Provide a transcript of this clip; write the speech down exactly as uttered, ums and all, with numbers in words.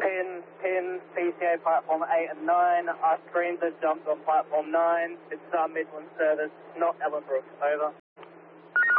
Australian pin, P C A platform eight and nine. Our screens have jumped on platform nine. It's our Midland service, not Ellenbrook. Over.